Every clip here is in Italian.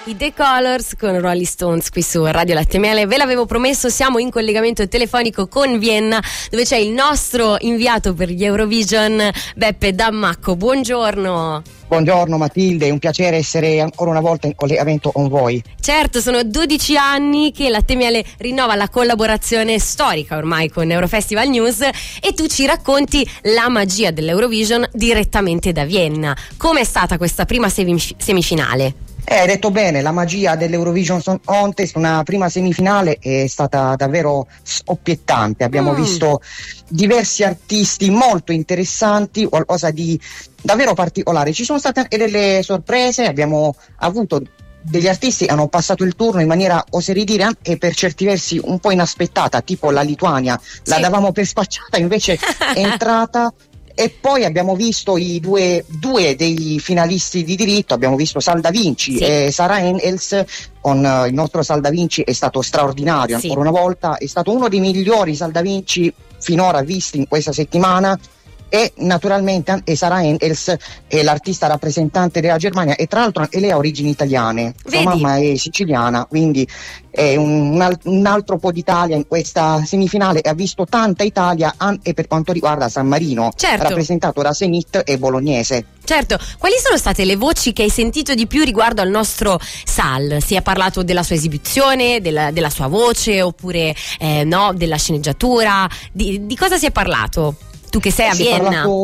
I The Colors con Rolling Stones qui su Radio Latte e Miele. Ve l'avevo promesso, siamo in collegamento telefonico con Vienna, dove c'è il nostro inviato per gli Eurovision, Beppe Dammacco. Buongiorno. Buongiorno Matilde, è un piacere essere ancora una volta in collegamento con voi. Certo, sono 12 anni che Latte e Miele rinnova la collaborazione storica ormai con Eurofestival News e tu ci racconti la magia dell'Eurovision direttamente da Vienna. Com'è stata questa prima semifinale? Hai detto bene, la magia dell'Eurovision Song Contest, una prima semifinale è stata davvero scoppiettante. Abbiamo visto diversi artisti molto interessanti, qualcosa di davvero particolare. Ci sono state anche delle sorprese, abbiamo avuto degli artisti che hanno passato il turno in maniera, oserei dire, anche per certi versi un po' inaspettata, tipo la Lituania. Sì. La davamo per spacciata, invece è entrata. E poi abbiamo visto i due dei finalisti di diritto, abbiamo visto Sal Da Vinci e Sarah Engels. Con il nostro Sal Da Vinci è stato straordinario, ancora una volta, è stato uno dei migliori Sal Da Vinci finora visti in questa settimana. E naturalmente anche Sarah Engels è l'artista rappresentante della Germania e tra l'altro anche lei ha origini italiane. Sua mamma è siciliana, quindi è un altro po' d'Italia in questa semifinale e ha visto tanta Italia anche per quanto riguarda San Marino, rappresentato da Zenit e Bolognese. Certo, quali sono state le voci che hai sentito di più riguardo al nostro Sal? Si è parlato della sua esibizione, della sua voce oppure no, della sceneggiatura? Di cosa si è parlato? Tu che sei a Vienna.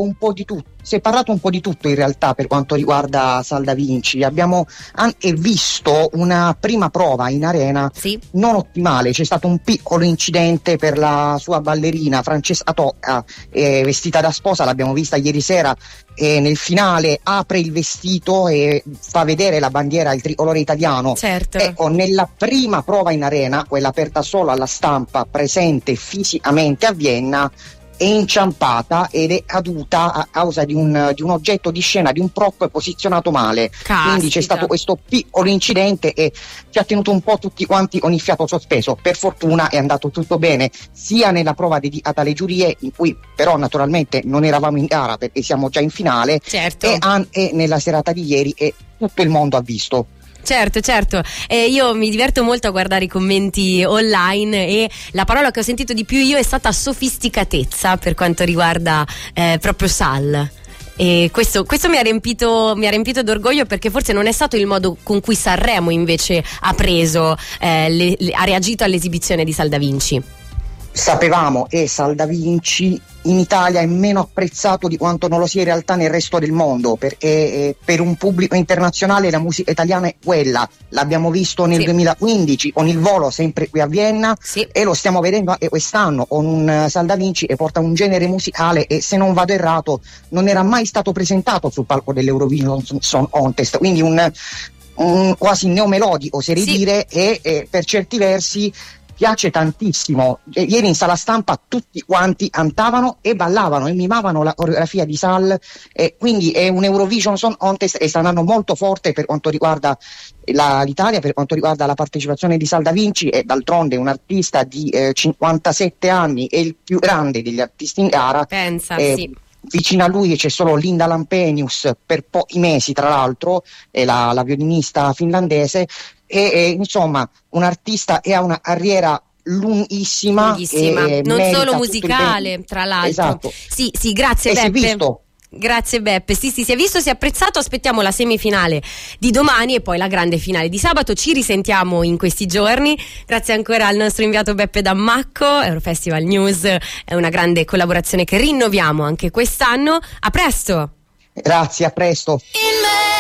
Si è parlato un po' di tutto in realtà per quanto riguarda Sal Da Vinci. Abbiamo anche visto una prima prova in arena non ottimale, c'è stato un piccolo incidente per la sua ballerina Francesca Tocca, vestita da sposa, l'abbiamo vista ieri sera, e nel finale apre il vestito e fa vedere la bandiera, il tricolore italiano. Certo. Ecco, nella prima prova in arena, quella aperta solo alla stampa presente fisicamente a Vienna, è inciampata ed è caduta a causa di un oggetto di scena, di un prop posizionato male. Caspita. Quindi c'è stato questo piccolo incidente e ci ha tenuto un po' tutti quanti con il fiato sospeso. Per fortuna è andato tutto bene, sia nella prova dedicata alle giurie, in cui però naturalmente non eravamo in gara perché siamo già in finale, e anche nella serata di ieri, e tutto il mondo ha visto. Certo, io mi diverto molto a guardare i commenti online e la parola che ho sentito di più io è stata sofisticatezza per quanto riguarda proprio Sal. E questo mi ha riempito d'orgoglio, perché forse non è stato il modo con cui Sanremo invece ha preso, ha reagito all'esibizione di Sal Da Vinci. Sapevamo che Sal Da Vinci in Italia è meno apprezzato di quanto non lo sia in realtà nel resto del mondo, perché per un pubblico internazionale la musica italiana è quella. L'abbiamo visto nel 2015 con il volo sempre qui a Vienna e lo stiamo vedendo anche quest'anno con un Sal Da Vinci che porta un genere musicale e, se non vado errato, non era mai stato presentato sul palco dell'Eurovision Song Contest, quindi un quasi neomelodico, oserei dire, e per certi versi piace tantissimo. Ieri in sala stampa tutti quanti cantavano e ballavano e mimavano la coreografia di Sal, e quindi è un Eurovision Song Contest e sta andando molto forte per quanto riguarda l'Italia, per quanto riguarda la partecipazione di Sal Da Vinci. E d'altronde un artista di 57 anni, è il più grande degli artisti in gara. Pensa, Vicino a lui c'è solo Linda Lampenius, per pochi mesi tra l'altro, è la violinista finlandese, e insomma un artista che ha una carriera lunghissima non solo musicale, tra l'altro. Esatto. Sì, grazie Beppe. Si è visto. Grazie Beppe, sì, si è visto, si è apprezzato. Aspettiamo la semifinale di domani e poi la grande finale di sabato. Ci risentiamo in questi giorni. Grazie ancora al nostro inviato Beppe Dammacco. Eurofestival News è una grande collaborazione che rinnoviamo anche quest'anno. A presto. Grazie, a presto.